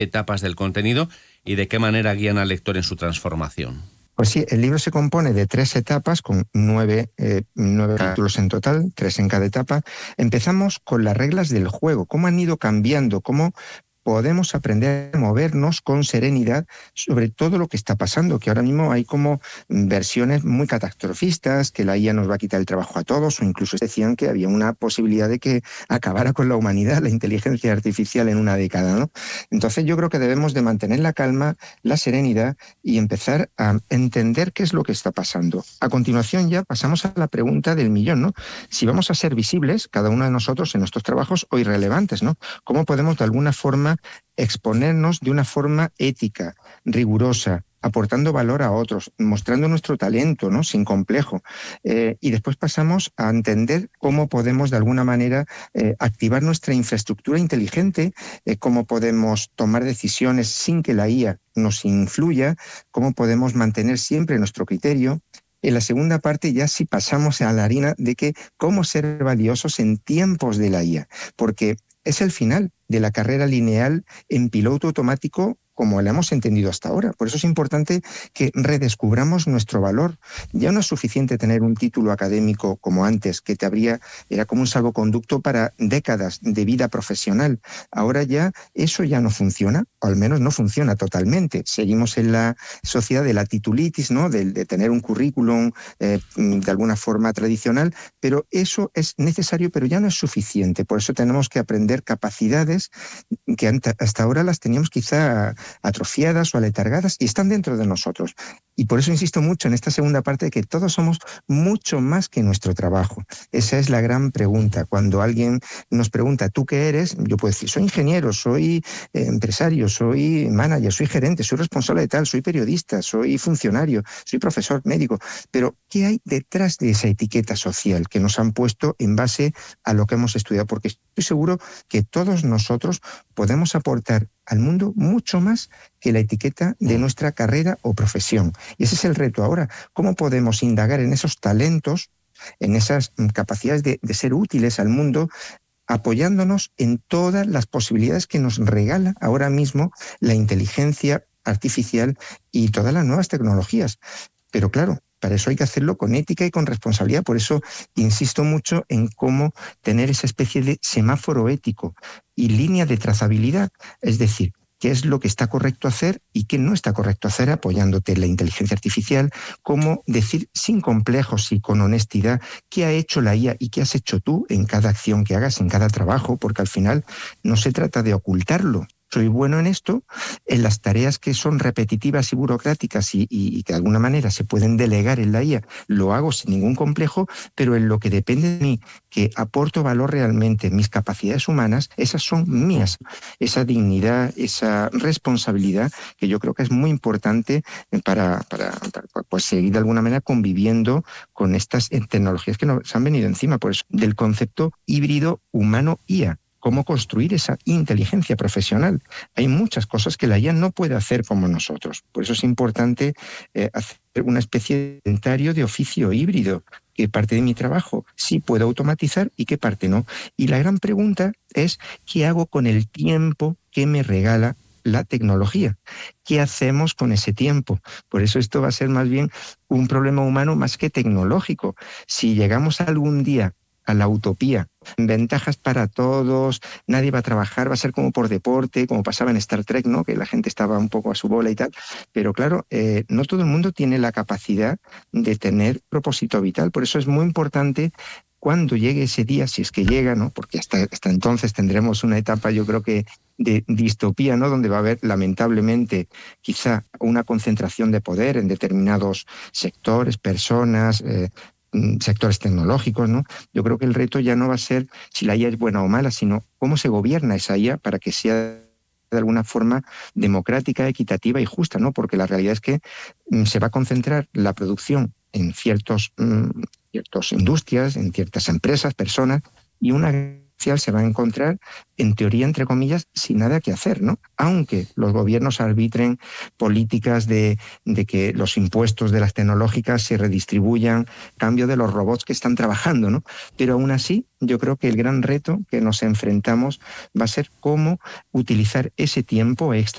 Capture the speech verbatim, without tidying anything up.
etapas del contenido y de qué manera guían al lector en su transformación. Pues sí, el libro se compone de tres etapas con nueve, eh, nueve capítulos en total, tres en cada etapa. Empezamos con las reglas del juego, cómo han ido cambiando, cómo podemos aprender a movernos con serenidad sobre todo lo que está pasando, que ahora mismo hay como versiones muy catastrofistas, que la I A nos va a quitar el trabajo a todos, o incluso decían que había una posibilidad de que acabara con la humanidad, la inteligencia artificial en una década, ¿no? Entonces yo creo que debemos de mantener la calma, la serenidad y empezar a entender qué es lo que está pasando. A continuación ya pasamos a la pregunta del millón, ¿no? Si vamos a ser visibles, cada uno de nosotros en nuestros trabajos, o irrelevantes, ¿no? ¿Cómo podemos de alguna forma exponernos de una forma ética, rigurosa, aportando valor a otros, mostrando nuestro talento, ¿no? Sin complejo? Eh, y después pasamos a entender cómo podemos de alguna manera eh, activar nuestra infraestructura inteligente, eh, cómo podemos tomar decisiones sin que la I A nos influya, cómo podemos mantener siempre nuestro criterio. En la segunda parte ya sí pasamos a la harina de que cómo ser valiosos en tiempos de la I A, porque es el final de la carrera lineal en piloto automático como la hemos entendido hasta ahora. Por eso es importante que redescubramos nuestro valor. Ya no es suficiente tener un título académico como antes, que te habría, era como un salvoconducto para décadas de vida profesional. Ahora ya eso ya no funciona, o al menos no funciona totalmente. Seguimos en la sociedad de la titulitis, ¿no? de, de tener un currículum eh, de alguna forma tradicional, pero eso es necesario, pero ya no es suficiente. Por eso tenemos que aprender capacidades que hasta ahora las teníamos quizá atrofiadas o aletargadas y están dentro de nosotros. Y por eso insisto mucho en esta segunda parte de que todos somos mucho más que nuestro trabajo. Esa es la gran pregunta. Cuando alguien nos pregunta, ¿tú qué eres? Yo puedo decir, soy ingeniero, soy eh, empresario, soy manager, soy gerente, soy responsable de tal, soy periodista, soy funcionario, soy profesor, médico. Pero, ¿qué hay detrás de esa etiqueta social que nos han puesto en base a lo que hemos estudiado? Porque estoy seguro que todos nosotros podemos aportar al mundo mucho más que la etiqueta de nuestra carrera o profesión. Y ese es el reto ahora. ¿Cómo podemos indagar en esos talentos, en esas capacidades de, de ser útiles al mundo, apoyándonos en todas las posibilidades que nos regala ahora mismo la inteligencia artificial y todas las nuevas tecnologías? Pero claro, para eso hay que hacerlo con ética y con responsabilidad. Por eso insisto mucho en cómo tener esa especie de semáforo ético y línea de trazabilidad. Es decir, qué es lo que está correcto hacer y qué no está correcto hacer apoyándote en la inteligencia artificial, cómo decir sin complejos y con honestidad qué ha hecho la I A y qué has hecho tú en cada acción que hagas, en cada trabajo, porque al final no se trata de ocultarlo. Soy bueno en esto, en las tareas que son repetitivas y burocráticas y, y, y que de alguna manera se pueden delegar en la I A, lo hago sin ningún complejo, pero en lo que depende de mí, que aporto valor realmente, mis capacidades humanas, esas son mías. Esa dignidad, esa responsabilidad, que yo creo que es muy importante para, para, para pues seguir de alguna manera conviviendo con estas tecnologías que nos han venido encima. Por eso, del concepto híbrido humano-I A. Cómo construir esa inteligencia profesional. Hay muchas cosas que la I A no puede hacer como nosotros. Por eso es importante eh, hacer una especie de inventario de oficio híbrido. ¿Qué parte de mi trabajo sí puedo automatizar y qué parte no? Y la gran pregunta es, ¿qué hago con el tiempo que me regala la tecnología? ¿Qué hacemos con ese tiempo? Por eso esto va a ser más bien un problema humano más que tecnológico. Si llegamos algún día a la utopía, ventajas para todos, nadie va a trabajar, va a ser como por deporte, como pasaba en Star Trek, ¿no? Que la gente estaba un poco a su bola y tal, pero claro, eh, no todo el mundo tiene la capacidad de tener propósito vital, por eso es muy importante cuando llegue ese día, si es que llega, ¿no? Porque hasta, hasta entonces tendremos una etapa, yo creo que de distopía, ¿no? Donde va a haber, lamentablemente, quizá una concentración de poder en determinados sectores, personas, eh, sectores tecnológicos, ¿no? Yo creo que el reto ya no va a ser si la I A es buena o mala, sino cómo se gobierna esa I A para que sea de alguna forma democrática, equitativa y justa, ¿no? Porque la realidad es que mm, se va a concentrar la producción en ciertos, mm, ciertas industrias, en ciertas empresas, personas, y una se va a encontrar, en teoría, entre comillas, sin nada que hacer, ¿no? Aunque los gobiernos arbitren políticas de, de que los impuestos de las tecnológicas se redistribuyan, cambio de los robots que están trabajando, ¿no? Pero aún así, yo creo que el gran reto que nos enfrentamos va a ser cómo utilizar ese tiempo extra